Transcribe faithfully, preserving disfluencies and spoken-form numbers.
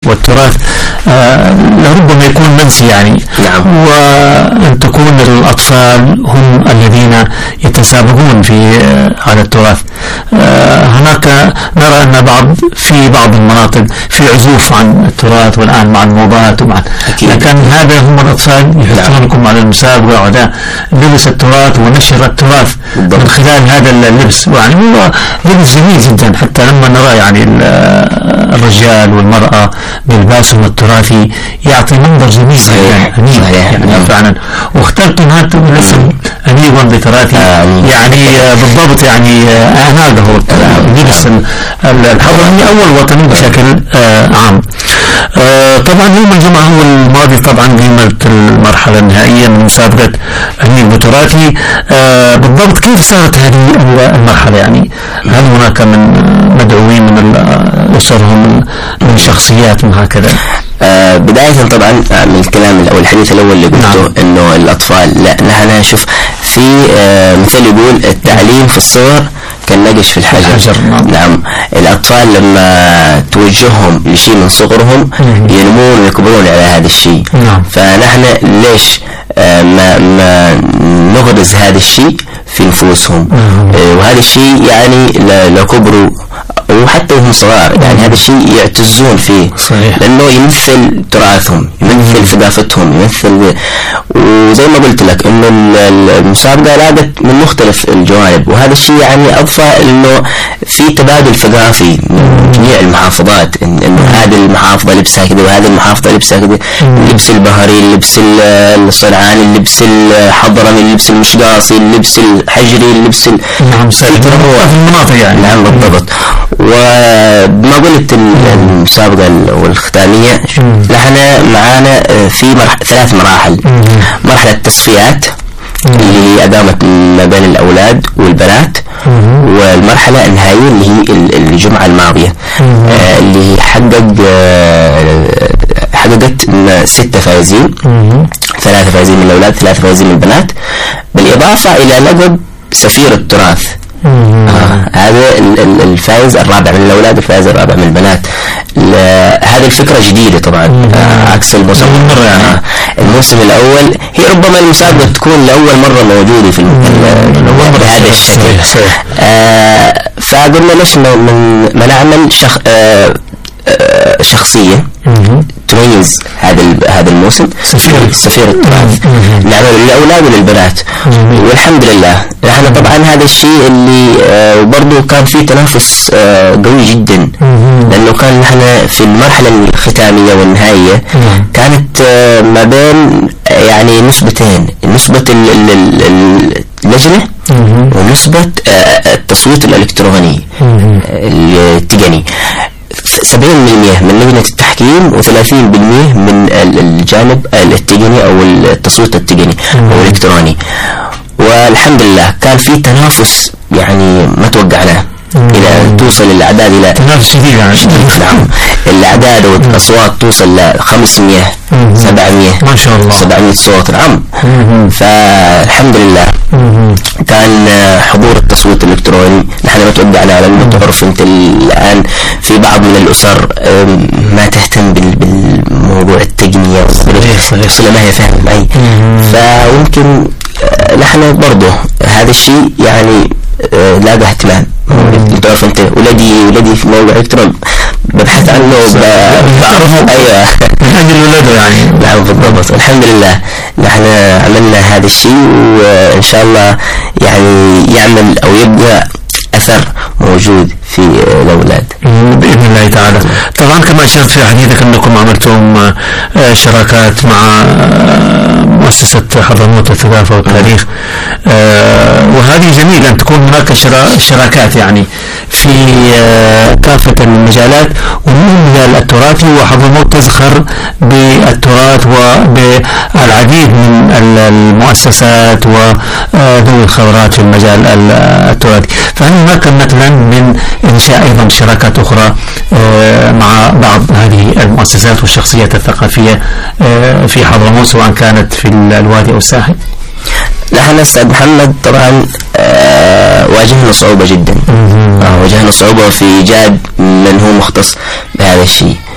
والتراث آه لربما يكون منسي يعني. نعم. وأن تكون الأطفال هم الذين يتسابقون في آه على التراث. آه هناك نرى أن بعض في بعض المناطق في عزوف عن التراث والآن مع الموبات ومع، لكن هذا هم الأطفال يحثونكم على المسابقة وعلى لبس التراث ونشر التراث من خلال هذا اللبس. يعني هو لبس جميل جدا، حتى لما نرى يعني الرجال والمرأة بلباسهم التراثي يعطي منظر جميل جدا أنيق يعني فعلا. واخترتم هذا الاسم أنيق بتراثي يعني بالضبط يعني أناقه لبس الحضرمي أول وطني بشكل عام. طبعا يوم الجمعة هو الماضي طبعا قيمت المرحلة النهائية من مسابقة أنيق بتراثي. بالضبط كيف صارت هذه المرحلة يعني؟ هل هناك من مدعوين من الأسر هم من شخصيات من هكذا؟ آه بداية طبعا من الكلام أو الحديث الأول اللي قلته نعم. إنه الأطفال لا نحن نشوف في آه مثل يقول التعليم في الصغر كالنقش في الحجر, الحجر. نعم. نعم الأطفال لما توجههم لشيء من صغرهم ينمون ويكبرون على هذا الشيء نعم. فنحن ليش آه ما, ما نغرز هذا الشيء في نفوسهم آه وهذا الشيء يعني لو كبروا وحتى وهم صغار يعني هذا الشيء يعتزون فيه صحيح. لأنه يمثل تراثهم يمثل ثقافتهم يمثل. وزي ما قلت لك إنه المسابقة لاقت من مختلف الجوانب وهذا الشيء يعني أضفى إنه في تبادل ثقافي من جميع المحافظات إنه هذه المحافظة لبسها كذا وهذه المحافظة لبسها كذا اللبس البهري اللبس الصنعاني اللبس الحضرمي اللبس المشقاصي اللبس الحجري اللبس نعم في المناطق يعني. نعم بالضبط. وما قلت المسابقة والختامية نحن معانا في مرح... ثلاث مراحل. مرحلة تصفيات اللي هي أدامت ما بين الأولاد والبنات والمرحلة النهائية اللي هي الجمعة الماضية آه اللي حقق آه حققت ستة فائزين ثلاثة فائزين من الأولاد ثلاثة فائزين من البنات بالإضافة إلى لقب سفير التراث. آه هذا الفائز الرابع من الأولاد والفائز الرابع من البنات. هذه الفكرة جديدة طبعا آه عكس الموسم آه الموسم الأول هي ربما المسابقة تكون لأول مرة موجودة في هذا الشكل آه فقلنا ليش من ما نعمل شخ آه آه شخصية تميز هذا هذا الموسم سفير سفير التراث نعمل للأولاد وللبنات والحمد لله. نحن طبعا هذا الشيء اللي آه برضو كان فيه تنافس آه قوي جدا لأنه كان نحن في المرحلة الختامية والنهائية كانت آه ما بين يعني نسبتين نسبة اللجنة ونسبة آه التصويت الإلكتروني التقني سبعين بالمئة من لجنة التحكيم وثلاثين بالمئة من الجانب التقني أو التصويت التقني أو الإلكتروني. والحمد لله كان في تنافس يعني ما توقعناه إلى توصل الأعداد إلى تنافس شديد يعني. نعم الأعداد والأصوات توصل ل خمسمئة سبعمئة ما شاء الله سبعمئة صوت. نعم فالحمد لله كان حضور التصويت الإلكتروني نحن ما توقعنا على أنه تعرف أنت الآن في بعض من الأسر ما تهتم بالموضوع التقنية وصلة ما هي فاهم معي فممكن نحن برضه هذا الشيء يعني لاقى اهتمام. تعرف انت ولدي ولدي في موضوع الكترون ببحث عنه بعرف ايوه من اجل ولاده يعني. نعم بالضبط. الحمد لله نحن عملنا هذا الشيء وان شاء الله يعني يعمل او يبقى اثر موجود في الاولاد باذن الله تعالى. طبعا كما اشرت في حديثك انكم عملتم شراكات مع مؤسسة حضرموت الثقافة والتاريخ وهذه جميل ان تكون هناك شراكات يعني في كافة المجالات ومن المجال التراثي وحضرموت تزخر بالتراث وبالعديد من المؤسسات وذوي الخبرات في المجال التراثي. فهل هناك مثلا من إنشاء أيضا شراكات أخرى مع بعض هذه المؤسسات والشخصيات الثقافية في حضرموت سواء كانت في الوادي أو الساحل؟ نحن أستاذ محمد طبعا آه واجهنا صعوبة جدا آه واجهنا صعوبة في إيجاد من هو مختص بهذا الشيء